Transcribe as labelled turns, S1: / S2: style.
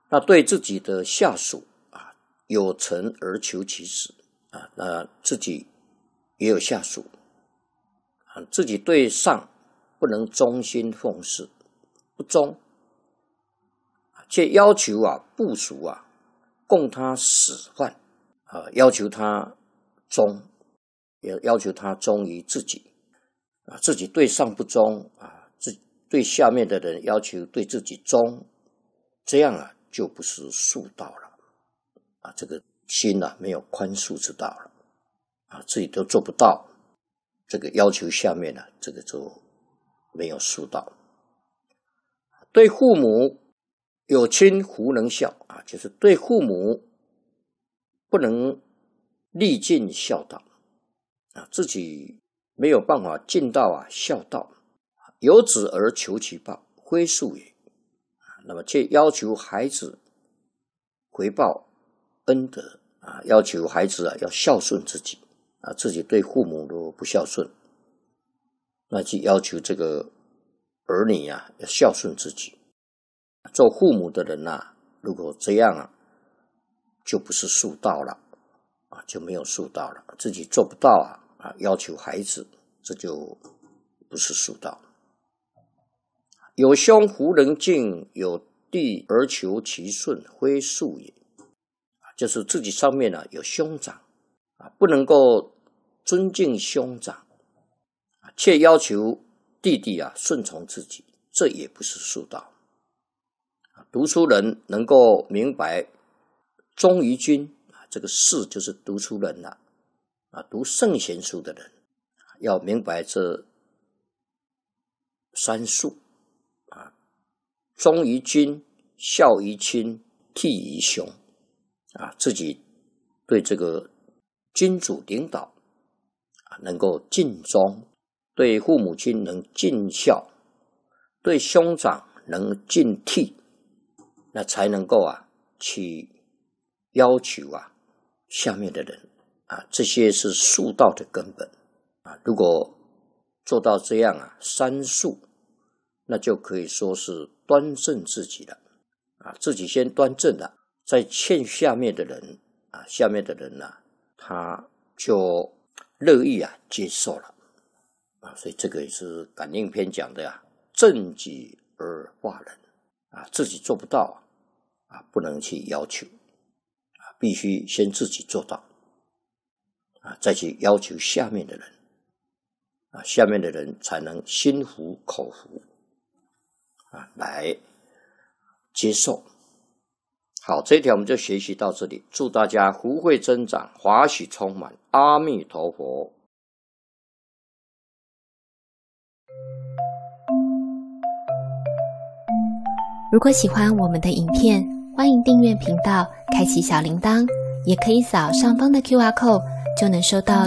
S1: 那对自己的下属有成而求其死那自己也有下属自己对上不能忠心奉事，不忠，却要求部属供他使唤要求他忠，也要求他忠于自己自己对上不忠对下面的人要求对自己忠，这样就不是恕道了这个心没有宽恕之道了自己都做不到，这个要求下面这个就没有恕道。对父母有亲胡能孝就是对父母不能力尽孝道自己没有办法尽到孝道，有子而求其报，非恕也。那么却要求孩子回报恩德要求孩子要孝顺自己自己对父母都不孝顺，那就要求这个儿女要孝顺自己。做父母的人如果这样就不是恕道了就没有恕道了，自己做不到要求孩子，这就不是恕道。有兄胡能敬，有弟而求其顺，非恕也。就是自己上面有兄长不能够尊敬兄长却要求弟弟顺从自己，这也不是恕道。读书人能够明白忠于君这个士就是读书人读圣贤书的人要明白这三恕忠于君，孝于亲，悌于兄自己对这个君主领导能够尽忠，对父母亲能尽孝，对兄长能尽悌，那才能够去要求下面的人这些是恕道的根本如果做到这样三恕，那就可以说是端正自己了自己先端正了，再劝下面的人下面的人他就乐意接受了所以这个也是感应篇讲的正己而化人自己做不到不能去要求必须先自己做到再去要求下面的人下面的人才能心服口服来接受。好，这一条我们就学习到这里，祝大家福慧增长，华喜充满，阿弥陀佛。
S2: 如果喜欢我们的影片，欢迎订阅频道，开启小铃铛，也可以扫上方的 QR code，就能收到